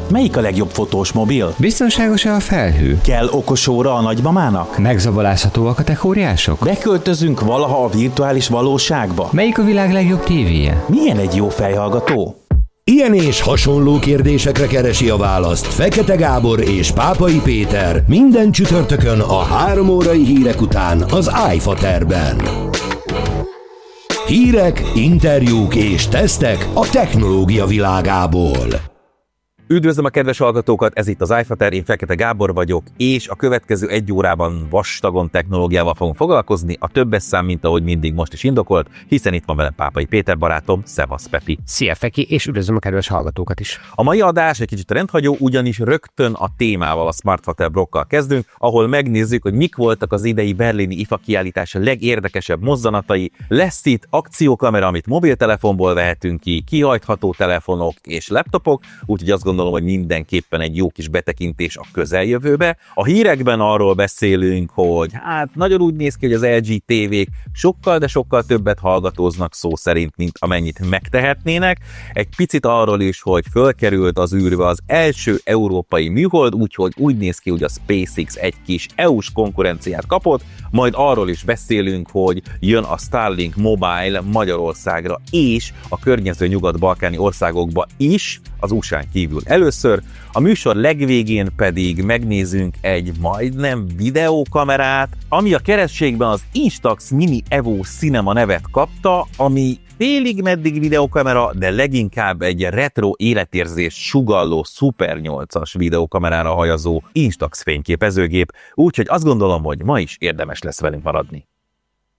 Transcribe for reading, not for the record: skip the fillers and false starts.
Melyik a legjobb fotós mobil? Biztonságos-e a felhő? Kell okos óra a nagymamának? Megzabolázhatóak a techóriások? Beköltözünk valaha a virtuális valóságba? Melyik a világ legjobb tévéje? Milyen egy jó fejhallgató? Ilyen és hasonló kérdésekre keresi a választ Fekete Gábor és Pápai Péter minden csütörtökön a 3 órai hírek után az iFaterben. Hírek, interjúk és tesztek a technológia világából. Üdvözlöm a kedves hallgatókat, ez itt az iFater, én Fekete Gábor vagyok, és a következő 1 órában vastagon technológiával fogunk foglalkozni, a többes szám, mint ahogy mindig most is indokolt, hiszen itt van velem Pápai Péter barátom, szevasz Pepi. Szia Feki, és üdvözlöm a kedves hallgatókat is. A mai adás egy kicsit rendhagyó, ugyanis rögtön a témával, a SmartFater blokkal kezdünk, ahol megnézzük, hogy mik voltak az idei berlini IFA kiállítás legérdekesebb mozzanatai. Lesz itt akciókamera, amit mobiltelefonból vehetünk ki, kihajtható telefonok és laptopok, úgyhogy azt gondolom, hogy mindenképpen egy jó kis betekintés a közeljövőbe. A hírekben arról beszélünk, hogy hát nagyon úgy néz ki, hogy az LG tévék sokkal, de sokkal többet hallgatóznak szó szerint, mint amennyit megtehetnének. Egy picit arról is, hogy fölkerült az űrbe az első európai műhold, úgyhogy úgy néz ki, hogy a SpaceX egy kis EU-s konkurenciát kapott, majd arról is beszélünk, hogy jön a Starlink Mobile Magyarországra és a környező nyugat-balkáni országokba is, az USA-n kívül először. A műsor legvégén pedig megnézünk egy majdnem videókamerát, ami a kerességben az Instax Mini Evo Cinema nevet kapta, ami félig meddig videókamera, de leginkább egy retro életérzés sugalló Super 8-as videókamerára hajazó Instax fényképezőgép, úgyhogy azt gondolom, hogy ma is érdemes lesz velünk maradni.